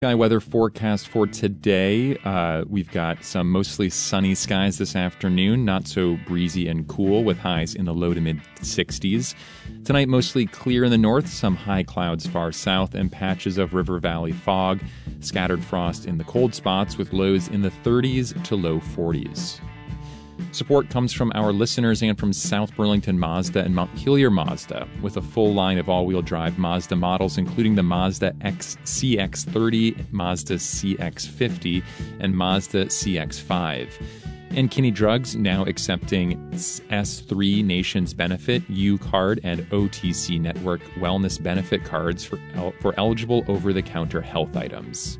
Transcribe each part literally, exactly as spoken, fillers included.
Sky weather forecast for today. Uh, we've got some mostly sunny skies this afternoon, not so breezy and cool with highs in the low to mid sixties. Tonight, mostly clear in the north, some high clouds far south, and patches of river valley fog. Scattered frost in the cold spots with lows in the thirties to low forties. Support comes from our listeners and from South Burlington Mazda and Montpelier Mazda, with a full line of all-wheel drive Mazda models, including the Mazda C X thirty, Mazda C X fifty, and Mazda C X five. And Kinney Drugs now accepting S three Nations Benefit, U-Card, and O T C Network Wellness Benefit cards for, el- for eligible over-the-counter health items.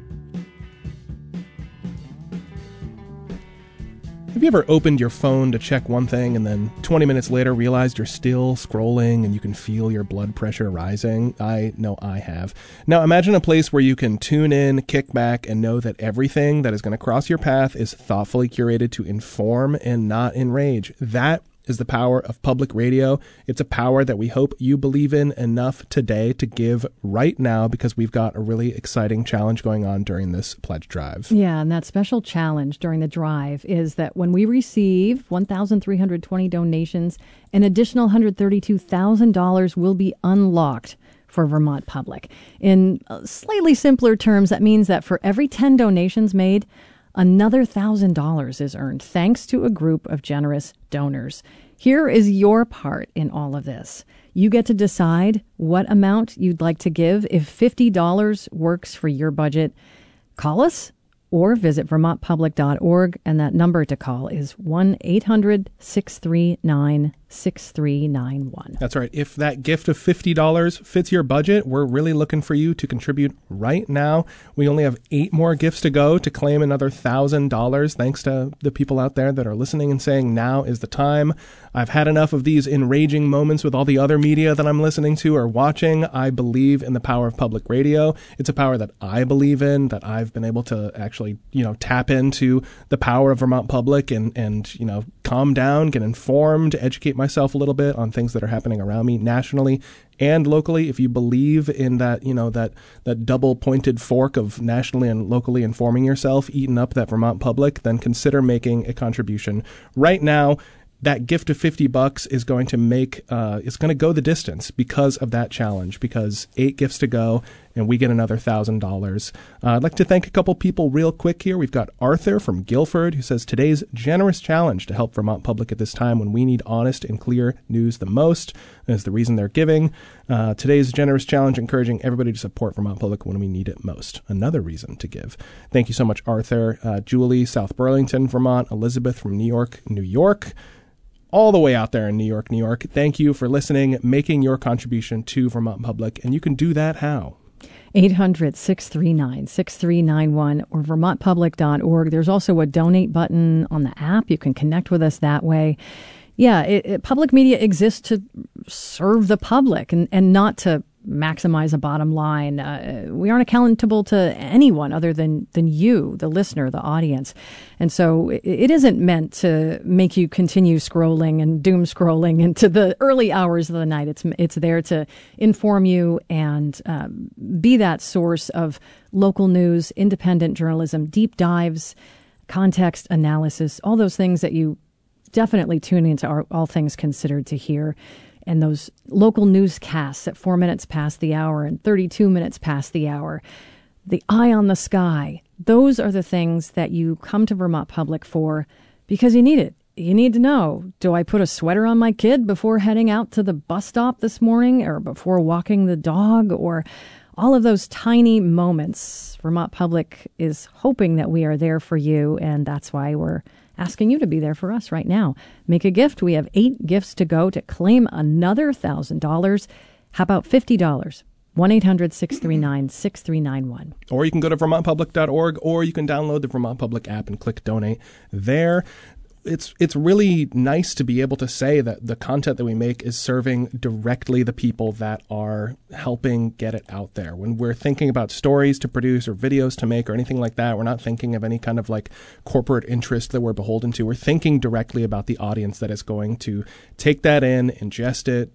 Have you ever opened your phone to check one thing and then twenty minutes later realized you're still scrolling and you can feel your blood pressure rising? I know I have. Now imagine a place where you can tune in, kick back, and know that everything that is going to cross your path is thoughtfully curated to inform and not enrage. That is the power of public radio. It's a power that we hope you believe in enough today to give right now, because we've got a really exciting challenge going on during this pledge drive. Yeah, and that special challenge during the drive is that when we receive one thousand three hundred twenty donations, an additional one hundred thirty-two thousand dollars will be unlocked for Vermont Public. In slightly simpler terms, that means that for every ten donations made, another one thousand dollars is earned thanks to a group of generous donors. Here is your part in all of this. You get to decide what amount you'd like to give. If fifty dollars works for your budget, call us or visit vermont public dot org, and that number to call is one eight hundred six three nine six three nine one. That's right. If that gift of fifty dollars fits your budget, we're really looking for you to contribute right now. We only have eight more gifts to go to claim another one thousand dollars, thanks to the people out there that are listening and saying now is the time. I've had enough of these enraging moments with all the other media that I'm listening to or watching. I believe in the power of public radio. It's a power that I believe in, that I've been able to actually, you know, tap into the power of Vermont Public and, and, you know, calm down, get informed, educate myself a little bit on things that are happening around me nationally and locally. If you believe in that, you know, that, that double pointed fork of nationally and locally informing yourself, eating up that Vermont Public, then consider making a contribution right now. That gift of fifty bucks is going to make, uh, it's going to go the distance because of that challenge, because eight gifts to go and we get another one thousand dollars. Uh, I'd like to thank a couple people real quick here. We've got Arthur from Guilford, who says today's generous challenge to help Vermont Public at this time when we need honest and clear news the most is the reason they're giving. Uh, today's generous challenge encouraging everybody to support Vermont Public when we need it most. Another reason to give. Thank you so much, Arthur. Uh, Julie, South Burlington, Vermont. Elizabeth from New York, New York. All the way out there in New York, New York. Thank you for listening, making your contribution to Vermont Public. And you can do that how? eight hundred six three nine six three nine one or vermont public dot org. There's also a donate button on the app. You can connect with us that way. Yeah, it, it, public media exists to serve the public and, and not to maximize a bottom line. Uh, we aren't accountable to anyone other than than you, the listener, the audience. And so it, it isn't meant to make you continue scrolling and doom scrolling into the early hours of the night. It's it's there to inform you and um, be that source of local news, independent journalism, deep dives, context analysis, all those things that you definitely tune into our All Things Considered to hear. And those local newscasts at four minutes past the hour and thirty-two minutes past the hour, the eye on the sky, those are the things that you come to Vermont Public for because you need it. You need to know, do I put a sweater on my kid before heading out to the bus stop this morning or before walking the dog, or all of those tiny moments? Vermont Public is hoping that we are there for you, and that's why we're asking you to be there for us right now. Make a gift. We have eight gifts to go to claim another one thousand dollars. How about fifty dollars? one eight hundred six three nine six three nine one. Or you can go to vermont public dot org, or you can download the Vermont Public app and click donate there. It's it's really nice to be able to say that the content that we make is serving directly the people that are helping get it out there. When we're thinking about stories to produce or videos to make or anything like that, we're not thinking of any kind of like corporate interest that we're beholden to. We're thinking directly about the audience that is going to take that in, ingest it,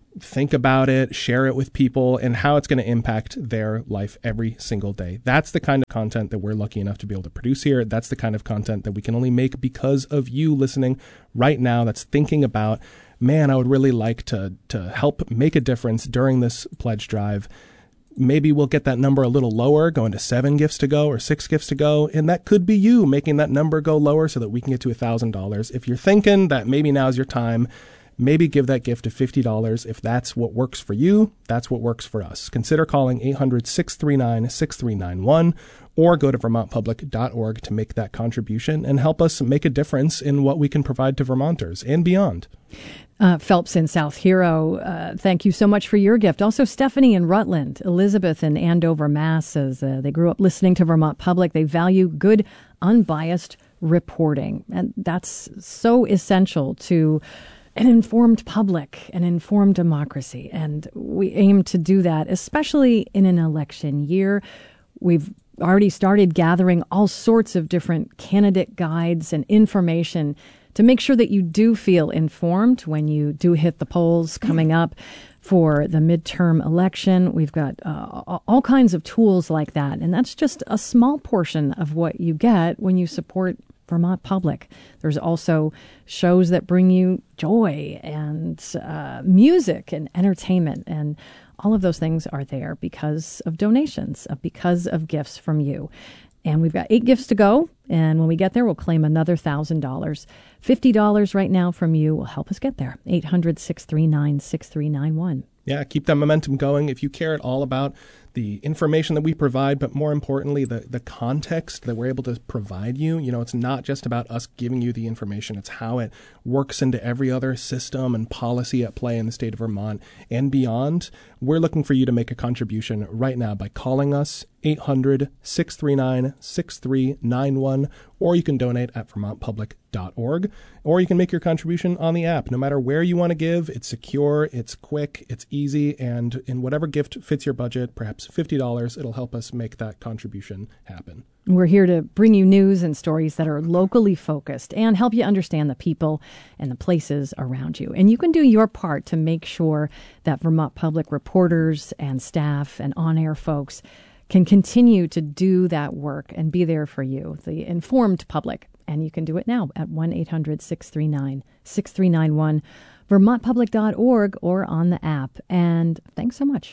think about it, share it with people, and how it's going to impact their life every single day. That's the kind of content that we're lucky enough to be able to produce here. That's the kind of content that we can only make because of you listening right now, that's thinking about, man, I would really like to to help make a difference during this pledge drive. Maybe we'll get that number a little lower, going to seven gifts to go or six gifts to go. And that could be you making that number go lower so that we can get to one thousand dollars. If you're thinking that maybe now's your time, maybe give that gift of fifty dollars. If that's what works for you, that's what works for us. Consider calling eight hundred, six three nine, six three nine one or go to vermont public dot org to make that contribution and help us make a difference in what we can provide to Vermonters and beyond. Uh, Phelps in South Hero, uh, thank you so much for your gift. Also, Stephanie in Rutland, Elizabeth in Andover, Mass. says uh, they grew up listening to Vermont Public. They value good, unbiased reporting. And that's so essential to an informed public, an informed democracy. And we aim to do that, especially in an election year. We've already started gathering all sorts of different candidate guides and information to make sure that you do feel informed when you do hit the polls coming up for the midterm election. We've got uh, all kinds of tools like that. And that's just a small portion of what you get when you support Vermont Public. There's also shows that bring you joy and uh, music and entertainment. And all of those things are there because of donations, uh, because of gifts from you. And we've got eight gifts to go. And when we get there, we'll claim another one thousand dollars. fifty dollars right now from you will help us get there. eight hundred, six three nine, six three nine one. Yeah, keep that momentum going. If you care at all about the information that we provide, but more importantly, the, the context that we're able to provide you, you know, it's not just about us giving you the information. It's how it works into every other system and policy at play in the state of Vermont and beyond. We're looking for you to make a contribution right now by calling us eight hundred, six three nine, six three nine one, or you can donate at vermont public dot org, or you can make your contribution on the app. No matter where you want to give, it's secure, it's quick, it's easy, and in whatever gift fits your budget, perhaps fifty dollars, it'll help us make that contribution happen. We're here to bring you news and stories that are locally focused and help you understand the people and the places around you. And you can do your part to make sure that Vermont Public reporters and staff and on-air folks can continue to do that work and be there for you, the informed public. And you can do it now at one eight hundred, six three nine, six three nine one, vermont public dot org, or on the app. And thanks so much.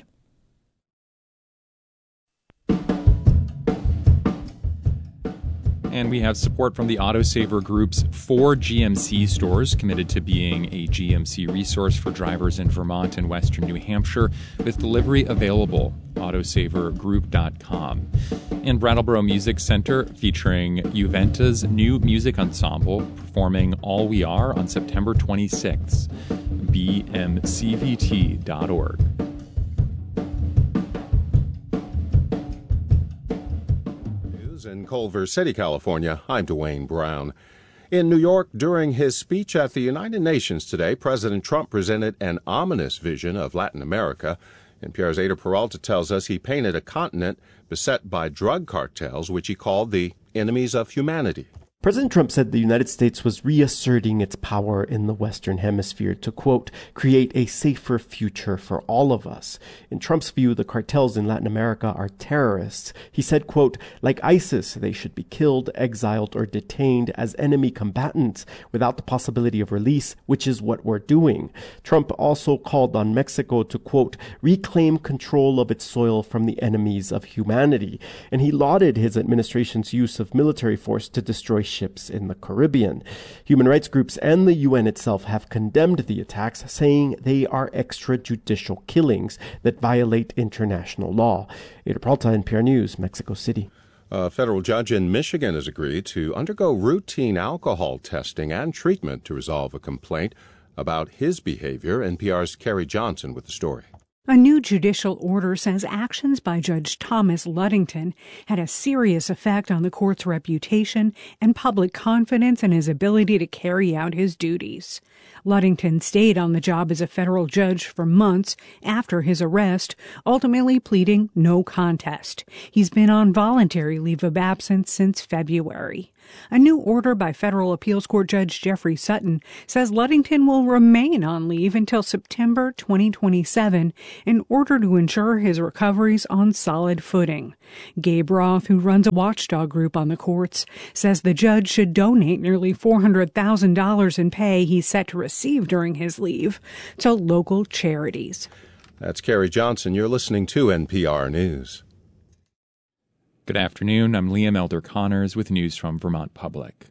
And we have support from the Autosaver Group's four G M C stores, committed to being a G M C resource for drivers in Vermont and Western New Hampshire, with delivery available. autosaver group dot com. And Brattleboro Music Center, featuring Juventa's new music ensemble, performing All We Are on September twenty-sixth. b m c v t dot org. In Culver City, California, I'm Dwayne Brown. In New York, during his speech at the United Nations today, President Trump presented an ominous vision of Latin America. N P R's Ada Peralta tells us he painted a continent beset by drug cartels, which he called the enemies of humanity. President Trump said the United States was reasserting its power in the Western Hemisphere to, quote, create a safer future for all of us. In Trump's view, the cartels in Latin America are terrorists. He said, quote, like ISIS, they should be killed, exiled, or detained as enemy combatants without the possibility of release, which is what we're doing. Trump also called on Mexico to, quote, reclaim control of its soil from the enemies of humanity. And he lauded his administration's use of military force to destroy ships in the Caribbean. Human rights groups and the U N itself have condemned the attacks, saying they are extrajudicial killings that violate international law. Ada Peralta, N P R News, Mexico City. A federal judge in Michigan has agreed to undergo routine alcohol testing and treatment to resolve a complaint about his behavior. N P R's Carrie Johnson with the story. A new judicial order says actions by Judge Thomas Ludington had a serious effect on the court's reputation and public confidence in his ability to carry out his duties. Ludington stayed on the job as a federal judge for months after his arrest, ultimately pleading no contest. He's been on voluntary leave of absence since February. A new order by federal appeals court Judge Jeffrey Sutton says Ludington will remain on leave until September twenty twenty-seven in order to ensure his recovery's on solid footing. Gabe Roth, who runs a watchdog group on the courts, says the judge should donate nearly four hundred thousand dollars in pay he's set to receive during his leave to local charities. That's Carrie Johnson. You're listening to N P R News. Good afternoon. I'm Liam Elder Connors with news from Vermont Public.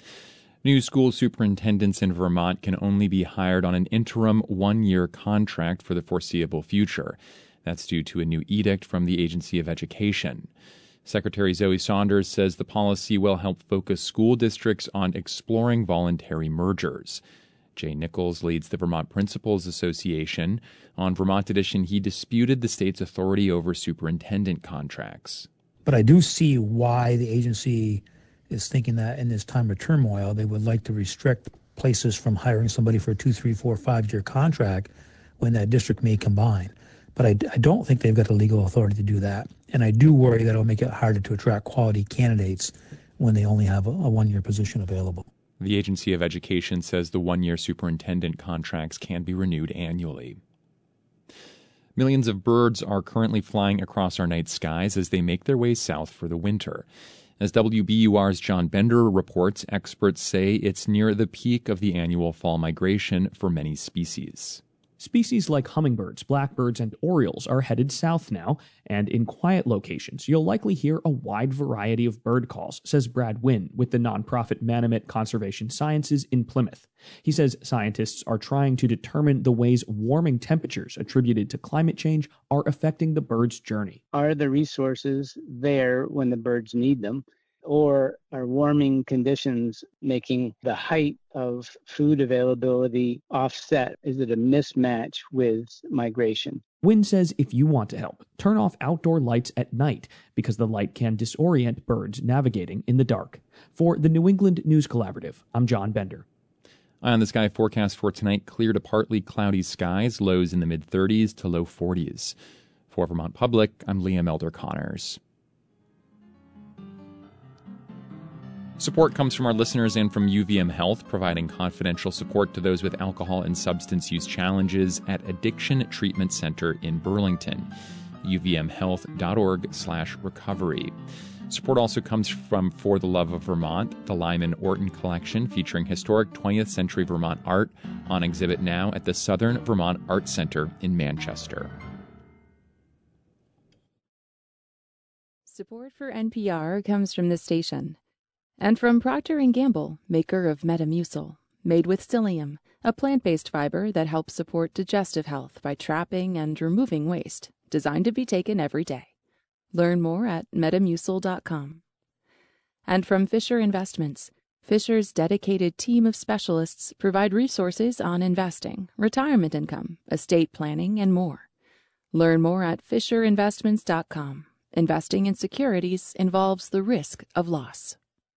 New school superintendents in Vermont can only be hired on an interim one-year contract for the foreseeable future. That's due to a new edict from the Agency of Education. Secretary Zoe Saunders says the policy will help focus school districts on exploring voluntary mergers. Jay Nichols leads the Vermont Principals Association. On Vermont Edition, he disputed the state's authority over superintendent contracts. But I do see why the agency is thinking that in this time of turmoil, they would like to restrict places from hiring somebody for a two, three, four, five-year contract when that district may combine. But I, I don't think they've got the legal authority to do that. And I do worry that it'll make it harder to attract quality candidates when they only have a, a one-year position available. The Agency of Education says the one-year superintendent contracts can be renewed annually. Millions of birds are currently flying across our night skies as they make their way south for the winter. As W B U R's John Bender reports, experts say it's near the peak of the annual fall migration for many species. Species like hummingbirds, blackbirds, and orioles are headed south now, and in quiet locations, you'll likely hear a wide variety of bird calls, says Brad Wynn with the nonprofit Manomet Conservation Sciences in Plymouth. He says scientists are trying to determine the ways warming temperatures attributed to climate change are affecting the birds' journey. Are the resources there when the birds need them? Or are warming conditions making the height of food availability offset? Is it a mismatch with migration? Wynn says if you want to help, turn off outdoor lights at night because the light can disorient birds navigating in the dark. For the New England News Collaborative, I'm John Bender. Eye on the sky forecast for tonight, clear to partly cloudy skies, lows in the mid-thirties to low forties. For Vermont Public, I'm Liam Elder Connors. Support comes from our listeners and from U V M Health, providing confidential support to those with alcohol and substance use challenges at Addiction Treatment Center in Burlington. U V M health dot org slash recovery. Support also comes from For the Love of Vermont, the Lyman Orton collection featuring historic twentieth century Vermont art on exhibit now at the Southern Vermont Art Center in Manchester. Support for N P R comes from this station. And from Procter and Gamble, maker of Metamucil, made with psyllium, a plant-based fiber that helps support digestive health by trapping and removing waste, designed to be taken every day. Learn more at metamucil dot com. And from Fisher Investments, Fisher's dedicated team of specialists provide resources on investing, retirement income, estate planning, and more. Learn more at fisher investments dot com. Investing in securities involves the risk of loss.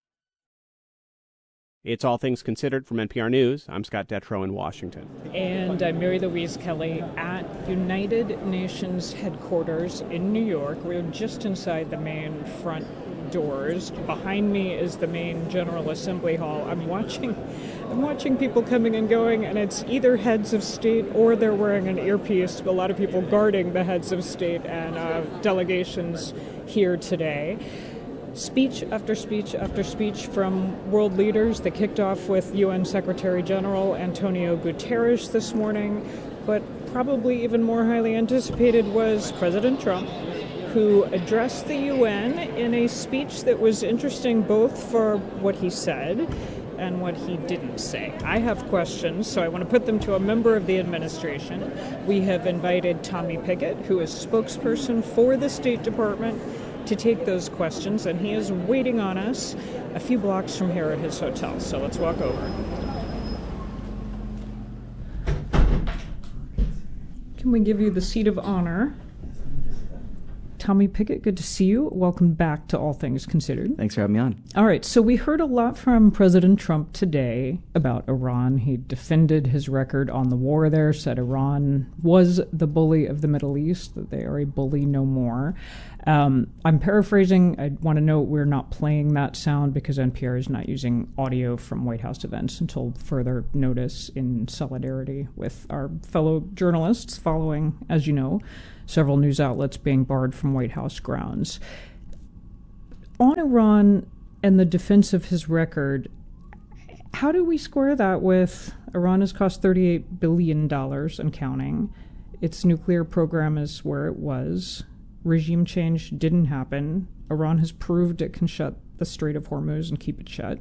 It's All Things Considered from N P R News. I'm Scott Detrow in Washington. And I'm Mary Louise Kelly at United Nations headquarters in New York. We're just inside the main front doors. Behind me is the main General Assembly Hall. I'm watching I'm watching people coming and going, and it's either heads of state or they're wearing an earpiece. A lot of people guarding the heads of state and uh, delegations here today. Speech after speech after speech from world leaders. They kicked off with U N Secretary General Antonio Guterres this morning, but probably even more highly anticipated was President Trump, who addressed the U N in a speech that was interesting both for what he said and what he didn't say. I have questions, so I want to put them to a member of the administration. We have invited Tommy Pickett, who is spokesperson for the State Department, to take those questions, and he is waiting on us a few blocks from here at his hotel. So let's walk over. Can we give you the seat of honor? Tommy Pickett, good to see you. Welcome back to All Things Considered. Thanks for having me on. All right, so we heard a lot from President Trump today about Iran. He defended his record on the war there, said Iran was the bully of the Middle East, that they are a bully no more. Um, I'm paraphrasing. I want to note we're not playing that sound because N P R is not using audio from White House events until further notice, in solidarity with our fellow journalists following, as you know, several news outlets being barred from White House grounds. On Iran and the defense of his record, how do we square that with Iran has cost thirty-eight billion dollars and counting? Its nuclear program is where it was. Regime change didn't happen. Iran has proved it can shut the Strait of Hormuz and keep it shut.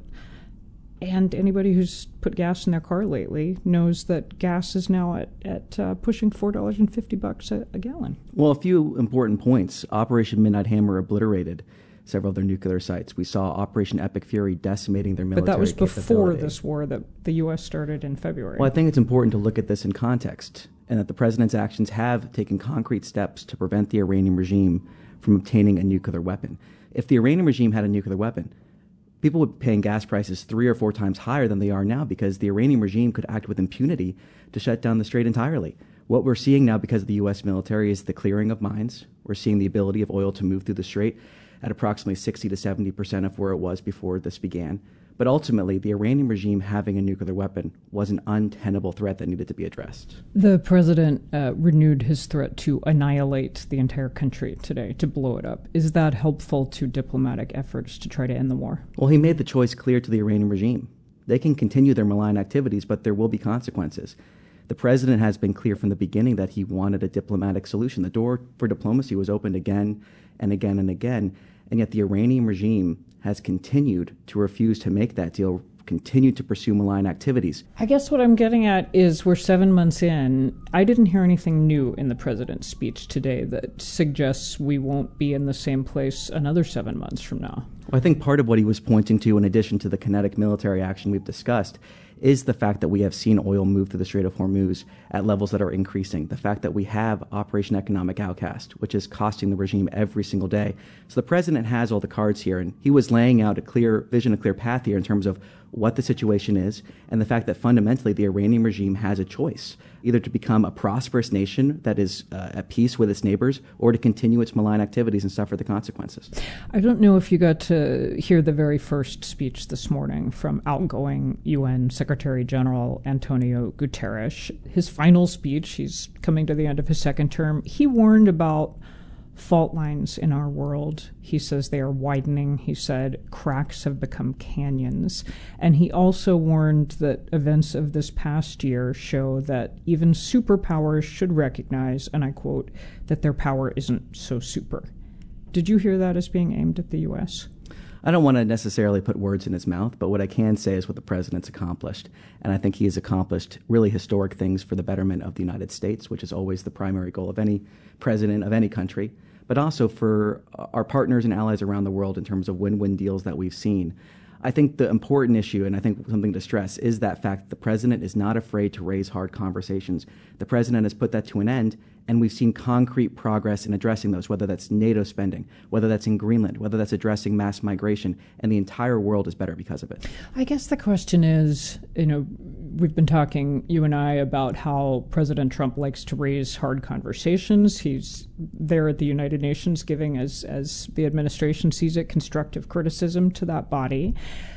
And anybody who's put gas in their car lately knows that gas is now at, at uh, pushing four dollars and fifty bucks a, a gallon. Well, a few important points. Operation Midnight Hammer obliterated several of their nuclear sites. We saw Operation Epic Fury decimating their military But that was before capability. this war that the U S started in February. Well, I think it's important to look at this in context, and that the president's actions have taken concrete steps to prevent the Iranian regime from obtaining a nuclear weapon. If the Iranian regime had a nuclear weapon, people would be paying gas prices three or four times higher than they are now, because the Iranian regime could act with impunity to shut down the strait entirely. What we're seeing now, because of the U S military, is the clearing of mines. We're seeing the ability of oil to move through the strait at approximately sixty to seventy percent of where it was before this began. But ultimately, the Iranian regime having a nuclear weapon was an untenable threat that needed to be addressed. The president uh, renewed his threat to annihilate the entire country today, to blow it up. Is that helpful to diplomatic efforts to try to end the war? Well, he made the choice clear to the Iranian regime. They can continue their malign activities, but there will be consequences. The president has been clear from the beginning that he wanted a diplomatic solution. The door for diplomacy was opened again and again and again, and yet the Iranian regime has continued to refuse to make that deal, continued to pursue malign activities. I guess what I'm getting at is we're seven months in. I didn't hear anything new in the president's speech today that suggests we won't be in the same place another seven months from now. Well, I think part of what he was pointing to, in addition to the kinetic military action we've discussed, is the fact that we have seen oil move through the Strait of Hormuz at levels that are increasing. The fact that we have Operation Economic Outcast, which is costing the regime every single day. So the president has all the cards here, and he was laying out a clear vision, a clear path here in terms of what the situation is, and the fact that fundamentally the Iranian regime has a choice, either to become a prosperous nation that is uh, at peace with its neighbors, or to continue its malign activities and suffer the consequences. I don't know if you got to hear the very first speech this morning from outgoing U N Secretary General Antonio Guterres. His final speech, he's coming to the end of his second term, he warned about fault lines in our world. He says they are widening. He said cracks have become canyons. And he also warned that events of this past year show that even superpowers should recognize, and I quote, that their power isn't so super. Did you hear that as being aimed at the U S? I don't want to necessarily put words in his mouth, but what I can say is what the president's accomplished. And I think he has accomplished really historic things for the betterment of the United States, which is always the primary goal of any president of any country, but also for our partners and allies around the world in terms of win-win deals that we've seen. I think the important issue, and I think something to stress, is that fact that the president is not afraid to raise hard conversations. The president has put that to an end, and we've seen concrete progress in addressing those, whether that's NATO spending, whether that's in Greenland, whether that's addressing mass migration, and the entire world is better because of it. I guess the question is, you know, we've been talking, you and I, about how President Trump likes to raise hard conversations. He's there at the United Nations giving, as, as the administration sees it, constructive criticism to that body.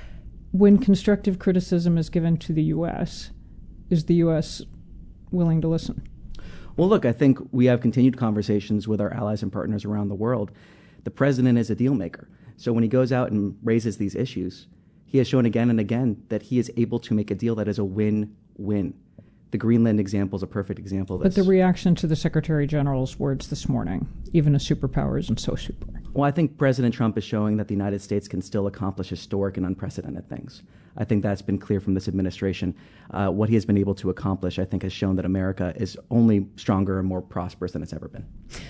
When constructive criticism is given to the U S, is the U S willing to listen? Well, look, I think we have continued conversations with our allies and partners around the world. The president is a deal maker. So when he goes out and raises these issues, he has shown again and again that he is able to make a deal that is a win-win. The Greenland example is a perfect example of this. But the reaction to the Secretary General's words this morning, even a superpower isn't so super. Well, I think President Trump is showing that the United States can still accomplish historic and unprecedented things. I think that's been clear from this administration. Uh, what he has been able to accomplish, I think, has shown that America is only stronger and more prosperous than it's ever been.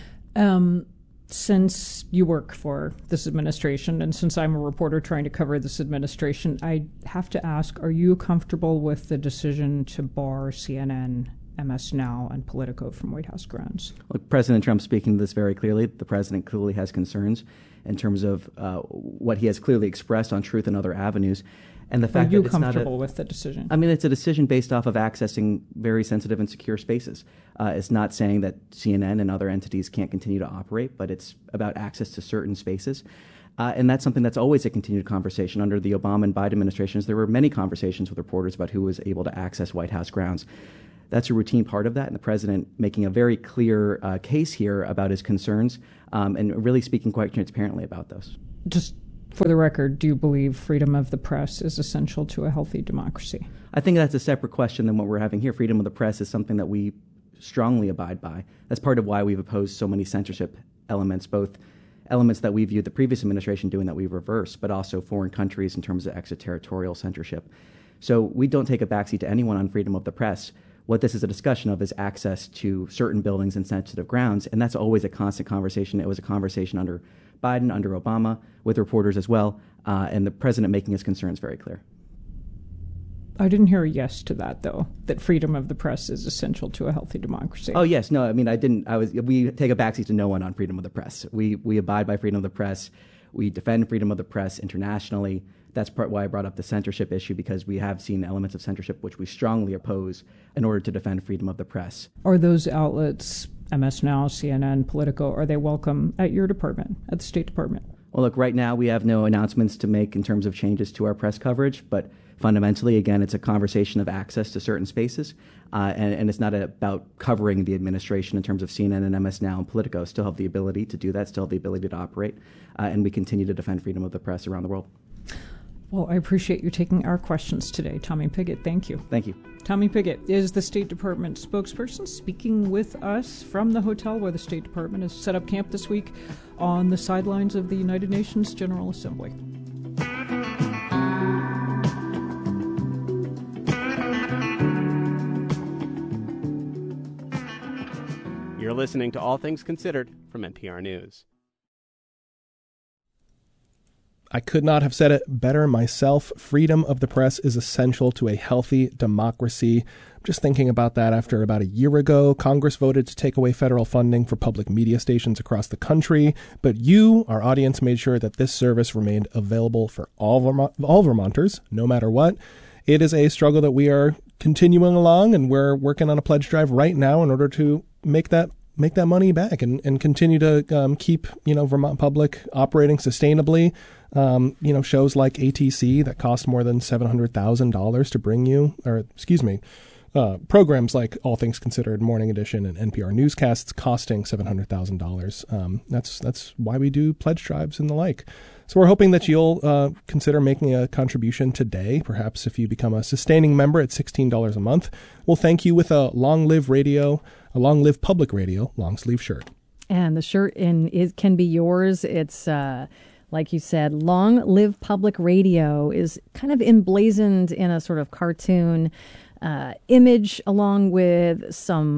Um, since you work for this administration, and since I'm a reporter trying to cover this administration, I have to ask, are you comfortable with the decision to bar C N N M S Now and Politico from White House grounds? Look, President Trump speaking to this very clearly. The president clearly has concerns in terms of uh, what he has clearly expressed on Truth and other avenues. And the fact Are you that it's comfortable not a, with the decision? I mean, it's a decision based off of accessing very sensitive and secure spaces. Uh, it's not saying that C N N and other entities can't continue to operate, but it's about access to certain spaces. Uh, and that's something that's always a continued conversation. Under the Obama and Biden administrations, there were many conversations with reporters about who was able to access White House grounds. That's a routine part of that, and the president making a very clear uh, case here about his concerns um, and really speaking quite transparently about those. Just for the record, do you believe freedom of the press is essential to a healthy democracy? I think that's a separate question than what we're having here. Freedom of the press is something that we strongly abide by. That's part of why we've opposed so many censorship elements, both elements that we viewed the previous administration doing that we've reversed, but also foreign countries in terms of extraterritorial censorship. So we don't take a backseat to anyone on freedom of the press. What this is a discussion of is access to certain buildings and sensitive grounds, and that's always a constant conversation. It was a conversation under Biden, under Obama, with reporters as well, uh, and the president making his concerns very clear. I didn't hear a yes to that, though, that freedom of the press is essential to a healthy democracy. Oh, yes. No, I mean, I didn't. I was. We take a backseat to no one on freedom of the press. We we abide by freedom of the press. We defend freedom of the press internationally. That's part why I brought up the censorship issue, because we have seen elements of censorship which we strongly oppose in order to defend freedom of the press. Are those outlets, M S Now, C N N, Politico, are they welcome at your department, at the State Department? Well, look, right now we have no announcements to make in terms of changes to our press coverage, but fundamentally, again, it's a conversation of access to certain spaces, uh, and, and it's not about covering the administration in terms of C N N and M S Now and Politico. Still have the ability to do that, still have the ability to operate, uh, and we continue to defend freedom of the press around the world. Well, I appreciate you taking our questions today, Tommy Pigott. Thank you. Thank you. Tommy Pigott is the State Department spokesperson, speaking with us from the hotel where the State Department has set up camp this week on the sidelines of the United Nations General Assembly. You're listening to All Things Considered from N P R News. I could not have said it better myself. Freedom of the press is essential to a healthy democracy. I'm just thinking about that after about a year ago, Congress voted to take away federal funding for public media stations across the country. But you, our audience, made sure that this service remained available for all, Vermont, all Vermonters, no matter what. It is a struggle that we are continuing along, and we're working on a pledge drive right now in order to make that make that money back and, and continue to um, keep, you know, Vermont Public operating sustainably. Um, you know, shows like A T C that cost more than seven hundred thousand dollars to bring you, or excuse me, uh, programs like All Things Considered, Morning Edition, and N P R Newscasts costing seven hundred thousand dollars. Um, that's that's why we do pledge drives and the like. So we're hoping that you'll uh, consider making a contribution today. Perhaps if you become a sustaining member at sixteen dollars a month, we'll thank you with a Long Live Radio, a Long Live Public Radio long sleeve shirt. And the shirt in it can be yours. It's uh, like you said, Long Live Public Radio is kind of emblazoned in a sort of cartoon uh, image, along with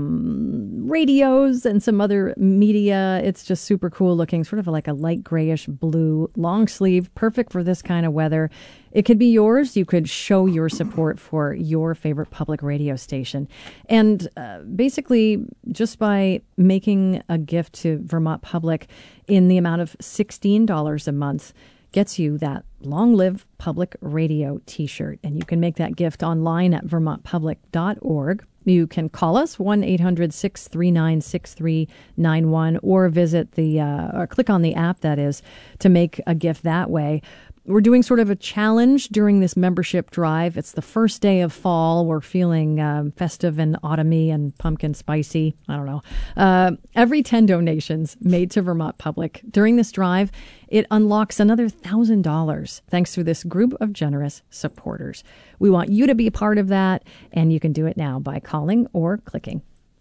some radios and some other media. It's just super cool looking, sort of like a light grayish blue long sleeve, perfect for this kind of weather. It could be yours. You could show your support for your favorite public radio station. And uh, basically, just by making a gift to Vermont Public in the amount of sixteen dollars a month, gets you that Long Live Public Radio t-shirt. And you can make that gift online at vermont public dot org. You can call us, one eight hundred six three nine six three nine one, or visit the, uh, or click on the app, that is, to make a gift that way. We're doing sort of a challenge during this membership drive. It's the first day of fall. We're feeling um, festive and autumny and pumpkin spicy. I don't know. Uh, every ten donations made to Vermont Public during this drive, it unlocks another one thousand dollars thanks to this group of generous supporters. We want you to be a part of that, and you can do it now by calling or clicking.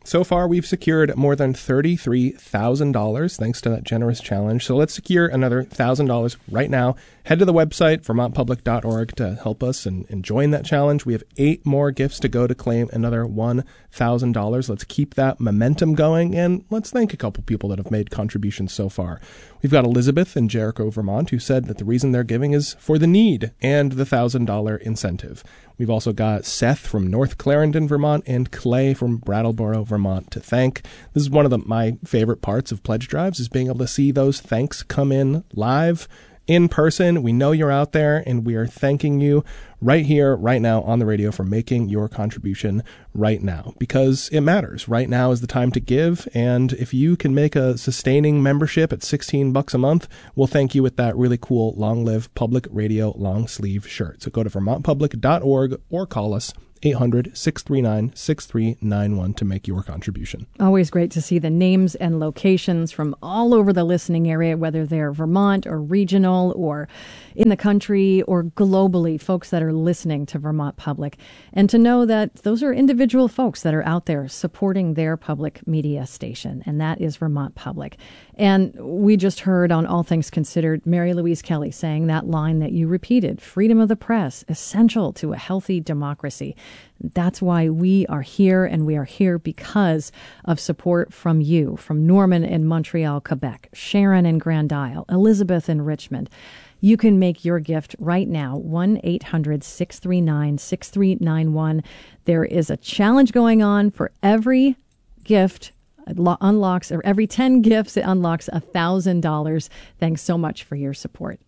So far, we've secured more than thirty-three thousand dollars thanks to that generous challenge. So let's secure another one thousand dollars right now. Head to the website, vermont public dot org, to help us and, and join that challenge. We have eight more gifts to go to claim another one thousand dollars. Let's keep that momentum going, and let's thank a couple people that have made contributions so far. We've got Elizabeth in Jericho, Vermont, who said that the reason they're giving is for the need and the one thousand dollars incentive. We've also got Seth from North Clarendon, Vermont, and Clay from Brattleboro, Vermont to thank. This is one of the, my favorite parts of pledge drives, is being able to see those thanks come in live, in person. We know you're out there, and we are thanking you right here, right now on the radio for making your contribution right now, because it matters. Right now is the time to give, and if you can make a sustaining membership at sixteen bucks a month, we'll thank you with that really cool Long Live Public Radio long sleeve shirt. So go to vermont public dot org or call us eight hundred, six three nine, six three nine one to make your contribution. Always great to see the names and locations from all over the listening area, whether they're Vermont or regional or in the country or globally, folks that are listening to Vermont Public. And to know that those are individual folks that are out there supporting their public media station, and that is Vermont Public. And we just heard on All Things Considered, Mary Louise Kelly saying that line that you repeated, freedom of the press, essential to a healthy democracy. That's why we are here, and we are here because of support from you, from Norman in Montreal, Quebec, Sharon in Grand Isle, Elizabeth in Richmond. You can make your gift right now, one eight hundred, six three nine, six three nine one. There is a challenge going on for every gift. It unlocks, or every ten gifts, it unlocks one thousand dollars. Thanks so much for your support.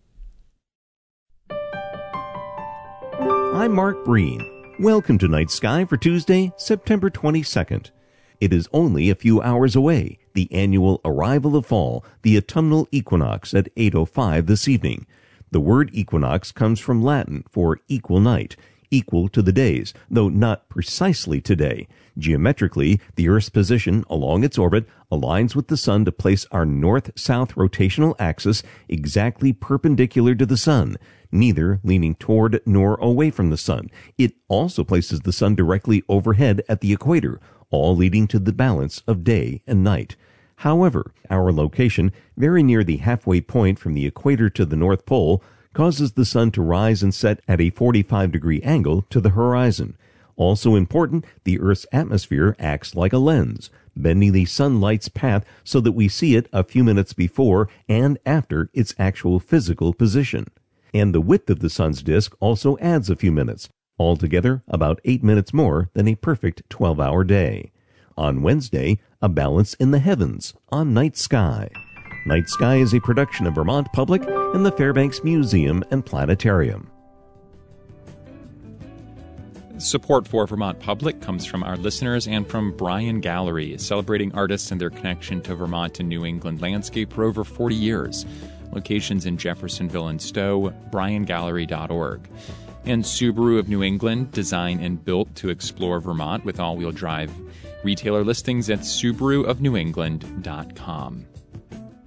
I'm Mark Breen. Welcome to Night Sky for Tuesday, September twenty-second. It is only a few hours away, the annual arrival of fall, the autumnal equinox at eight oh five this evening. The word equinox comes from Latin for equal night, equal to the days, though not precisely today. Geometrically, the Earth's position along its orbit aligns with the Sun to place our north-south rotational axis exactly perpendicular to the Sun, neither leaning toward nor away from the Sun. It also places the Sun directly overhead at the equator, all leading to the balance of day and night. However, our location, very near the halfway point from the equator to the North Pole, causes the Sun to rise and set at a forty-five degree angle to the horizon. Also important, the Earth's atmosphere acts like a lens, bending the sunlight's path so that we see it a few minutes before and after its actual physical position. And the width of the Sun's disk also adds a few minutes, altogether about eight minutes more than a perfect twelve-hour day. On Wednesday, a balance in the heavens on Night Sky. Night Sky is a production of Vermont Public and the Fairbanks Museum and Planetarium. Support for Vermont Public comes from our listeners and from Bryan Gallery, celebrating artists and their connection to Vermont and New England landscape for over forty years. Locations in Jeffersonville and Stowe, bryan gallery dot org. And Subaru of New England, designed and built to explore Vermont with all-wheel drive. Retailer listings at subaru of new england dot com.